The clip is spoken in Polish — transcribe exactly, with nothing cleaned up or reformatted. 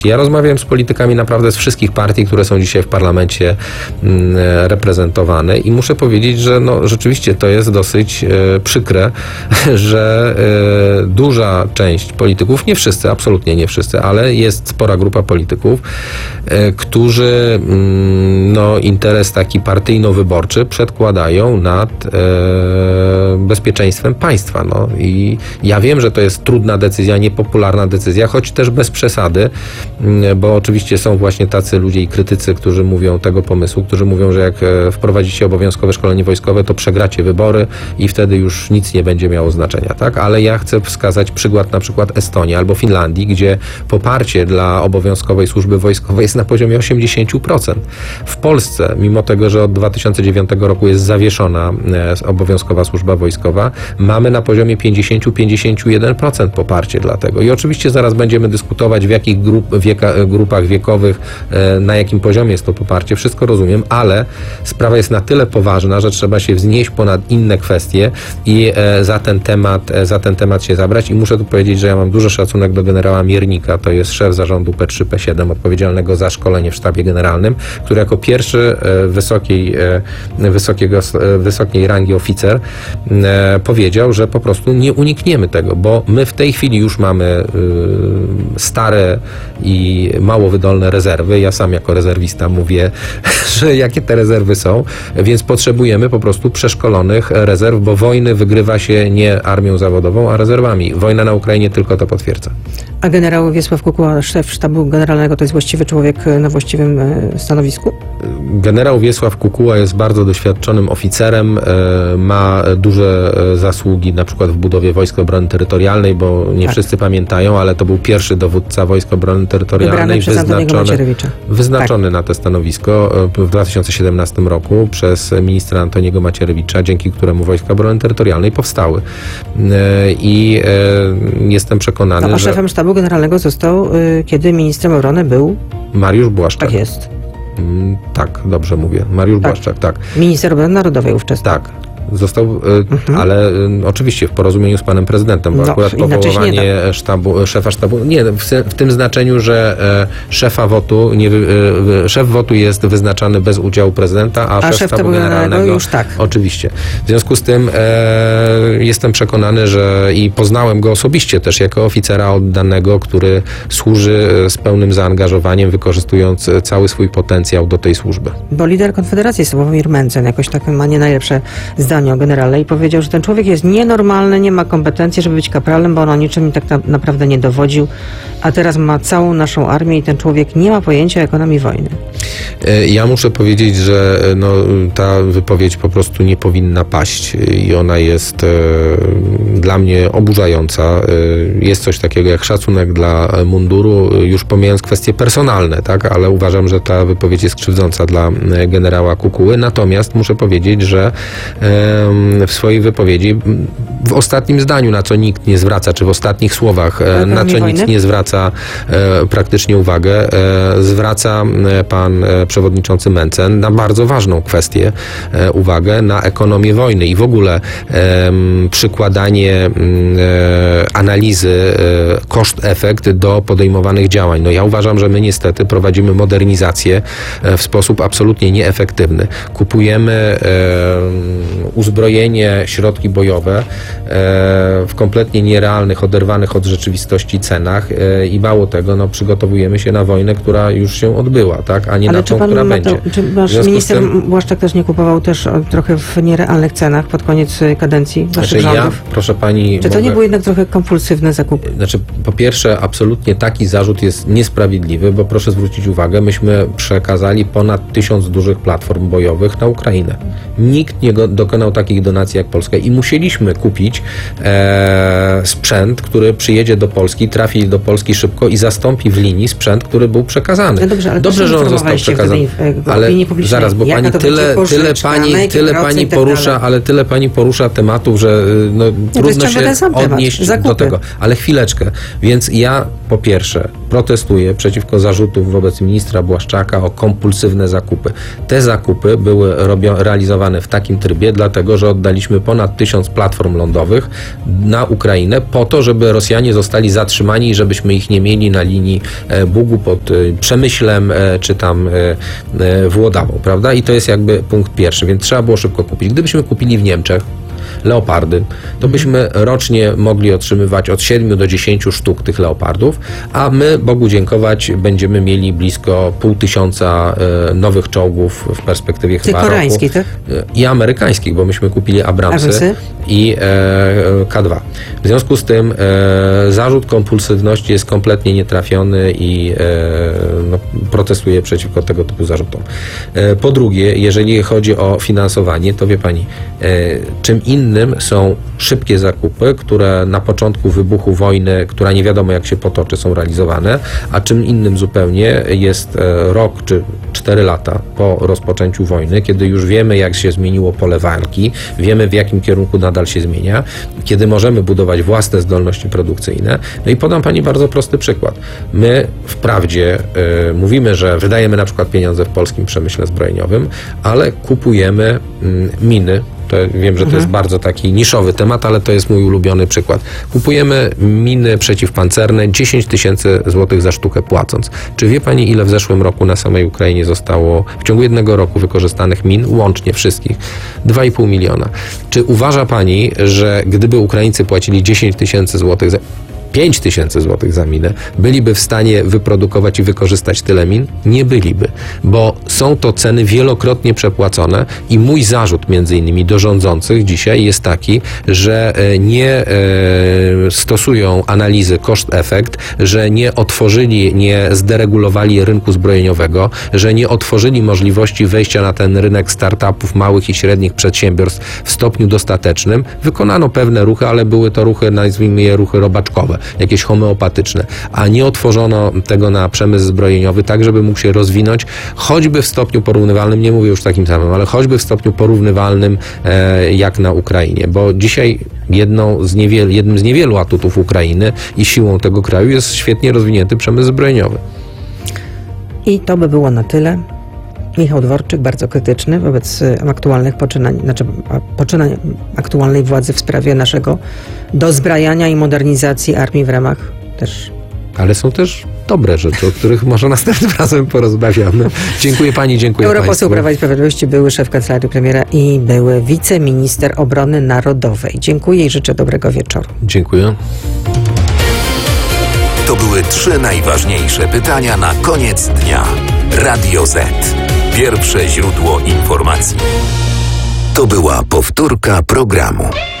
Ja rozmawiam z politykami naprawdę z wszystkich partii, które są dzisiaj w parlamencie mm, reprezentowane i muszę powiedzieć, że no, rzeczywiście to jest dosyć e, przykre, że e, duża część polityków, nie wszyscy, absolutnie nie wszyscy, ale jest spora grupa polityków, e, którzy mm, no, interes taki partyjno-wyborczy przedkładają nad e, bezpieczeństwem państwa. No. I ja wiem, że to jest trudna decyzja, niepopularna decyzja, choć też bez przesady, bo oczywiście są właśnie tacy ludzie i krytycy, którzy mówią tego pomysłu, którzy mówią, że jak wprowadzicie obowiązkowe szkolenie wojskowe, to przegracie wybory i wtedy już nic nie będzie miało znaczenia, tak? Ale ja chcę wskazać przykład na przykład Estonii albo Finlandii, gdzie poparcie dla obowiązkowej służby wojskowej jest na poziomie osiemdziesiąt procent. W Polsce, mimo tego, że od dwa tysiące dziewiątego roku jest zawieszona obowiązkowa służba wojskowa, mamy na poziomie pięćdziesiąt do pięćdziesięciu jeden procent poparcie dla tego. I oczywiście zaraz będziemy dyskutować, w jakich grup, wieka, grupach wiekowych, na jakim poziomie jest to poparcie. Wszystko rozumiem, ale sprawa jest na tyle poważna, że trzeba się wznieść ponad inne kwestie i za ten temat, za ten temat się zabrać. I muszę tu powiedzieć, że ja mam duży szacunek do generała Miernika, to jest szef zarządu P trzy P siedem, odpowiedzialnego za szkolenie w sztabie generalnym, który jako pierwszy wysokiej, wysokiego, wysokiej rangi oficer powiedział, że po prostu nie unikniemy tego, bo my w tej chwili już mamy stare i mało wydolne rezerwy. Ja sam jako rezerwista mówię, że jakie te rezerwy są, więc potrzebujemy po prostu przeszkolonych rezerw, bo wojny wygrywa się nie armią zawodową, a rezerwami. Wojna na Ukrainie tylko to potwierdza. A generał Wiesław Kukuła, szef sztabu generalnego, to jest właściwy człowiek na właściwym stanowisku? Generał Wiesław Kukuła jest bardzo doświadczonym oficerem, ma duże zasługi na przykład w budowie Wojsk Obrony Terytorialnej, bo nie tak. wszyscy pamiętają, ale to był pierwszy dowódca Wojsk Obrony Terytorialnej, wyznaczony, wyznaczony tak. na to stanowisko w dwa tysiące siedemnastym roku przez ministra Antoniego Macierewicza, dzięki któremu Wojska Obrony Terytorialnej powstały. I jestem przekonany, no, a że... szefem sztabu generalnego został, kiedy ministrem obrony był... Mariusz Błaszczak. Tak jest. Tak, dobrze mówię. Mariusz tak. Błaszczak, tak. Minister obrony narodowej ówczesny. Tak. Został, mhm. ale oczywiście w porozumieniu z panem prezydentem, bo no, akurat powołanie sztabu, szefa sztabu, nie, w, w tym znaczeniu, że e, szefa wotu, nie, e, szef wotu jest wyznaczany bez udziału prezydenta, a, a szef, szef sztabu generalnego już tak. Oczywiście. W związku z tym e, jestem przekonany, że i poznałem go osobiście też jako oficera oddanego, który służy z pełnym zaangażowaniem, wykorzystując cały swój potencjał do tej służby. Bo lider Konfederacji, Sławomir Mencen, jakoś tak ma nie najlepsze zdanie o generale i powiedział, że ten człowiek jest nienormalny, nie ma kompetencji, żeby być kapralem, bo on o niczym tak na, naprawdę nie dowodził, a teraz ma całą naszą armię i ten człowiek nie ma pojęcia o ekonomii wojny. Ja muszę powiedzieć, że no, ta wypowiedź po prostu nie powinna paść i ona jest e, dla mnie oburzająca. E, jest coś takiego jak szacunek dla munduru, już pomijając kwestie personalne, tak, ale uważam, że ta wypowiedź jest krzywdząca dla generała Kukuły. Natomiast muszę powiedzieć, że w swojej wypowiedzi, w ostatnim zdaniu, na co nikt nie zwraca, czy w ostatnich słowach, na co nikt nie zwraca praktycznie uwagę, zwraca pan przewodniczący Mencen na bardzo ważną kwestię uwagę, na ekonomię wojny i w ogóle przykładanie analizy koszt-efekt do podejmowanych działań. No ja uważam, że my niestety prowadzimy modernizację w sposób absolutnie nieefektywny. Kupujemy uzbrojenie, środki bojowe w kompletnie nierealnych, oderwanych od rzeczywistości cenach i mało tego, no, przygotowujemy się na wojnę, która już się odbyła, tak, a nie Ale na tą, która będzie. To, czy nasz minister tym, Błaszczak też nie kupował też trochę w nierealnych cenach pod koniec kadencji waszych znaczy rządów? Ja, proszę pani... Czy to mogę, nie był jednak trochę kompulsywny zakup? Znaczy, po pierwsze, absolutnie taki zarzut jest niesprawiedliwy, bo proszę zwrócić uwagę, myśmy przekazali ponad tysiąc dużych platform bojowych na Ukrainę. Nikt nie dokonał takich donacji jak Polska i musieliśmy kupić e, sprzęt, który przyjedzie do Polski, trafi do Polski szybko i zastąpi w linii sprzęt, który był przekazany. No dobrze, ale dobrze, że on został przekazany. W, w ale zaraz, bo pani tyle, tyle pani, tyle pani porusza, ale tyle pani porusza tematów, że no, trudno trudno ciągle się ten sam temat. odnieść Zakupy. do tego. Ale chwileczkę. Więc ja po pierwsze protestuję przeciwko zarzutów wobec ministra Błaszczaka o kompulsywne zakupy. Te zakupy były robio- realizowane w takim trybie, dlatego że oddaliśmy ponad tysiąc platform lądowych na Ukrainę po to, żeby Rosjanie zostali zatrzymani i żebyśmy ich nie mieli na linii e, Bugu pod e, Przemyślem e, czy tam e, e, Włodawą, prawda? I to jest jakby punkt pierwszy, więc trzeba było szybko kupić. Gdybyśmy kupili w Niemczech leopardy, to byśmy rocznie mogli otrzymywać od siedmiu do dziesięciu sztuk tych leopardów, a my, Bogu dziękować, będziemy mieli blisko pół tysiąca e, nowych czołgów w perspektywie Tych chyba koreańskich, roku. tak? E, I amerykańskich, bo myśmy kupili Abramsy, Abramsy? i e, K dwa. W związku z tym e, zarzut kompulsywności jest kompletnie nietrafiony i e, no, protestuję przeciwko tego typu zarzutom. E, po drugie, jeżeli chodzi o finansowanie, to wie pani, e, czym innym są szybkie zakupy, które na początku wybuchu wojny, która nie wiadomo jak się potoczy, są realizowane, a czym innym zupełnie jest e, rok czy cztery lata po rozpoczęciu wojny, kiedy już wiemy jak się zmieniło pole walki, wiemy w jakim kierunku nadal się zmienia, kiedy możemy budować własne zdolności produkcyjne. No i podam pani bardzo prosty przykład. My wprawdzie y, mówimy, że wydajemy na przykład pieniądze w polskim przemyśle zbrojeniowym, ale kupujemy y, miny. To wiem, że to jest bardzo taki niszowy temat, ale to jest mój ulubiony przykład. Kupujemy miny przeciwpancerne dziesięć tysięcy złotych za sztukę płacąc. Czy wie pani, ile w zeszłym roku na samej Ukrainie zostało w ciągu jednego roku wykorzystanych min, łącznie wszystkich? dwa i pół miliona. Czy uważa pani, że gdyby Ukraińcy płacili dziesięć tysięcy złotych za pięć tysięcy złotych za minę, byliby w stanie wyprodukować i wykorzystać tyle min? Nie byliby, bo są to ceny wielokrotnie przepłacone i mój zarzut między innymi do rządzących dzisiaj jest taki, że nie e, stosują analizy koszt-efekt, że nie otworzyli, nie zderegulowali rynku zbrojeniowego, że nie otworzyli możliwości wejścia na ten rynek startupów, małych i średnich przedsiębiorstw w stopniu dostatecznym. Wykonano pewne ruchy, ale były to ruchy, nazwijmy je ruchy robaczkowe, jakieś homeopatyczne, a nie otworzono tego na przemysł zbrojeniowy tak, żeby mógł się rozwinąć, choćby w stopniu porównywalnym, nie mówię już takim samym, ale choćby w stopniu porównywalnym e, jak na Ukrainie, bo dzisiaj jedną z niewielu, jednym z niewielu atutów Ukrainy i siłą tego kraju jest świetnie rozwinięty przemysł zbrojeniowy. I to by było na tyle. Michał Dworczyk, bardzo krytyczny wobec aktualnych poczynań, znaczy poczynań aktualnej władzy w sprawie naszego dozbrajania i modernizacji armii w ramach też. Ale są też dobre rzeczy, o których może następnym razem porozmawiamy. Dziękuję pani, dziękuję Europoseł państwu. Prawa i Sprawiedliwości, były szef Kancelarii Premiera i były wiceminister obrony narodowej. Dziękuję i życzę dobrego wieczoru. Dziękuję. To były trzy najważniejsze pytania na koniec dnia. Radio Z. Pierwsze źródło informacji. To była powtórka programu.